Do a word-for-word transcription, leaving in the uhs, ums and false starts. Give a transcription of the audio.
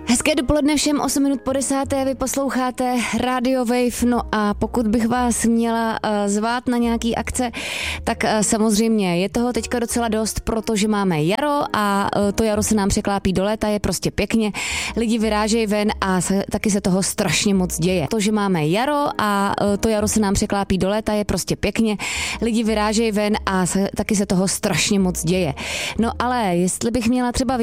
Hezké dopoledne všem, osm minut po desáté, vy posloucháte Radio Wave, no a pokud bych vás měla uh, zvát na nějaký akce, tak uh, samozřejmě je toho teďka docela dost, protože máme jaro a uh, to jaro se nám překlápí do léta, je prostě pěkně, lidi vyrážejí ven a se, taky se toho strašně moc děje. To, že máme jaro a uh, to jaro se nám překlápí do léta, je prostě pěkně, lidi vyrážejí ven a se, taky se toho strašně moc děje. No ale jestli bych měla třeba